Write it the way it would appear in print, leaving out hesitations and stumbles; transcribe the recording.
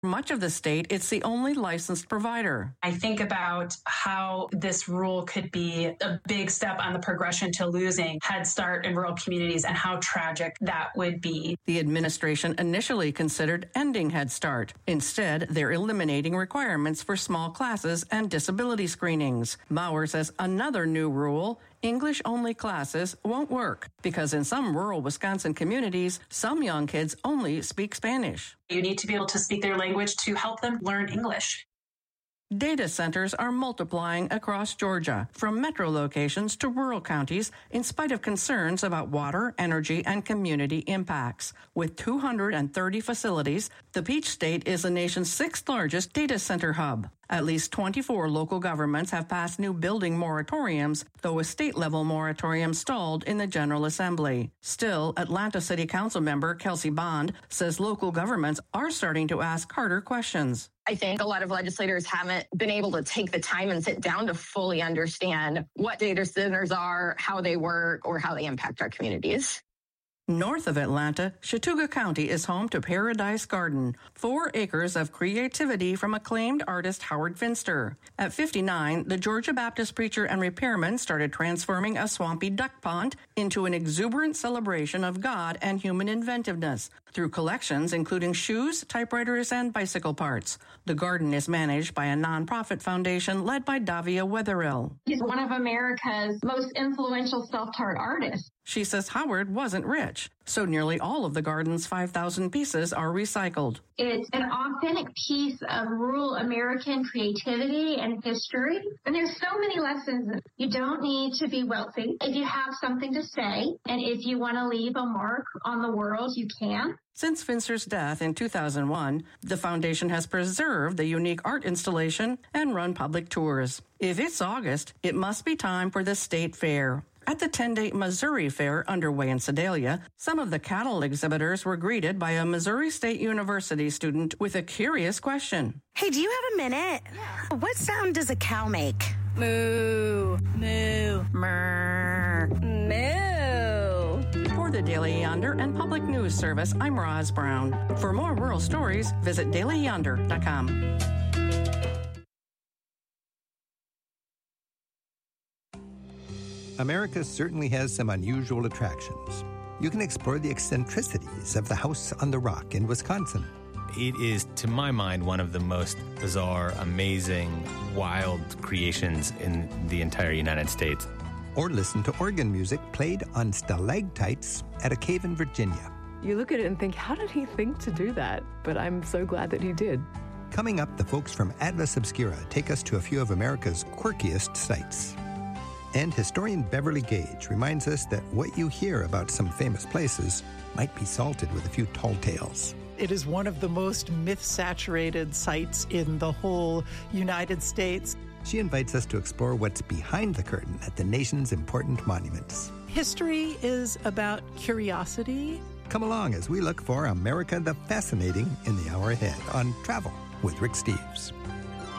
Much of the state, it's the only licensed provider. I think about how this rule could be a big step on the progression to losing Head Start in rural communities and how tragic that would be. The administration initially considered ending Head Start. Instead, they're eliminating requirements for small classes and disability screenings. Bauer says another new rule, English-only classes, won't work because in some rural Wisconsin communities, some young kids only speak Spanish. You need to be able to speak their language to help them learn English. Data centers are multiplying across Georgia, from metro locations to rural counties, in spite of concerns about water, energy, and community impacts. With 230 facilities, the Peach State is the nation's sixth largest data center hub. At least 24 local governments have passed new building moratoriums, though a state-level moratorium stalled in the General Assembly. Still, Atlanta City Council member Kelsey Bond says local governments are starting to ask harder questions. I think a lot of legislators haven't been able to take the time and sit down to fully understand what data centers are, how they work, or how they impact our communities. North of Atlanta, Chattooga County is home to Paradise Garden, 4 acres of creativity from acclaimed artist Howard Finster. At 59, the Georgia Baptist preacher and repairman started transforming a swampy duck pond into an exuberant celebration of God and human inventiveness through collections including shoes, typewriters, and bicycle parts. The garden is managed by a nonprofit foundation led by Davia Wetherill. He's one of America's most influential self-taught artists. She says Howard wasn't rich, so nearly all of the garden's 5,000 pieces are recycled. It's an authentic piece of rural American creativity and history. And there's so many lessons. You don't need to be wealthy. If you have something to say, and if you want to leave a mark on the world, you can. Since Finster's death in 2001, the foundation has preserved the unique art installation and run public tours. If it's August, it must be time for the state fair. At the 10-day Missouri Fair underway in Sedalia, some of the cattle exhibitors were greeted by a Missouri State University student with a curious question. Hey, do you have a minute? Yeah. What sound does a cow make? Moo. Moo. Murr. Moo. For the Daily Yonder and Public News Service, I'm Roz Brown. For more rural stories, visit dailyyonder.com. America certainly has some unusual attractions. You can explore the eccentricities of the House on the Rock in Wisconsin. It is, to my mind, one of the most bizarre, amazing, wild creations in the entire United States. Or listen to organ music played on stalactites at a cave in Virginia. You look at it and think, how did he think to do that? But I'm so glad that he did. Coming up, the folks from Atlas Obscura take us to a few of America's quirkiest sites. And historian Beverly Gage reminds us that what you hear about some famous places might be salted with a few tall tales. It is one of the most myth-saturated sites in the whole United States. She invites us to explore what's behind the curtain at the nation's important monuments. History is about curiosity. Come along as we look for America the Fascinating in the hour ahead on Travel with Rick Steves.